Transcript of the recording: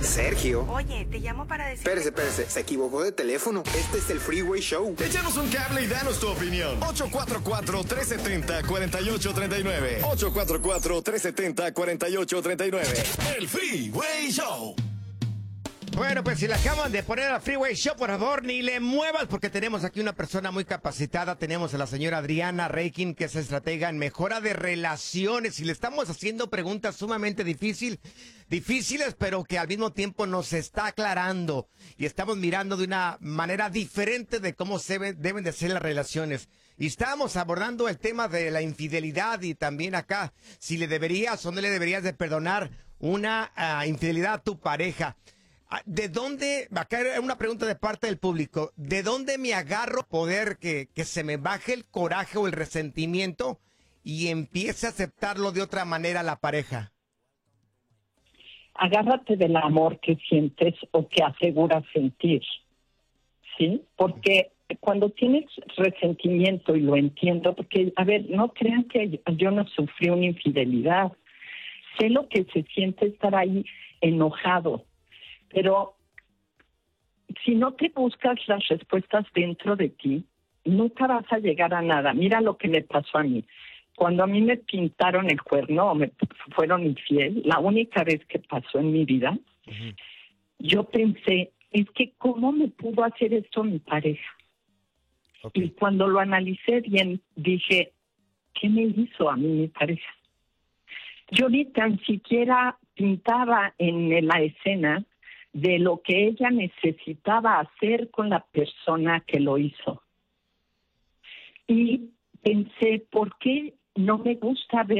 Sergio. Oye, te llamo para decir... Espérese, se equivocó de teléfono. Este es el Freeway Show. Échanos un cable y danos tu opinión. 844-370-4839. 844-370-4839. El Freeway Show. Bueno, pues si le acaban de poner al Freeway Show, por favor, ni le muevas, porque tenemos aquí una persona muy capacitada. Tenemos a la señora Adriana Reikin, que es estratega en mejora de relaciones, y le estamos haciendo preguntas sumamente difíciles, pero que al mismo tiempo nos está aclarando, y estamos mirando de una manera diferente de cómo deben de ser las relaciones. Y estábamos abordando el tema de la infidelidad, y también acá, si le deberías o no le deberías de perdonar una infidelidad a tu pareja. ¿De dónde, acá era una pregunta de parte del público, ¿de dónde me agarro poder que se me baje el coraje o el resentimiento y empiece a aceptarlo de otra manera la pareja? Agárrate del amor que sientes o que aseguras sentir, ¿sí? Porque cuando tienes resentimiento, y lo entiendo, porque, a ver, no crean que yo no sufrí una infidelidad. Sé lo que se siente estar ahí enojado. Pero si no te buscas las respuestas dentro de ti, nunca vas a llegar a nada. Mira lo que me pasó a mí. Cuando a mí me pintaron el cuerno o me fueron infiel, la única vez que pasó en mi vida, yo pensé, es que ¿cómo me pudo hacer esto mi pareja? Okay. Y cuando lo analicé bien, dije, ¿qué me hizo a mí mi pareja? Yo ni tan siquiera pintaba en la escena de lo que ella necesitaba hacer con la persona que lo hizo. Y pensé, ¿por qué no me gusta ver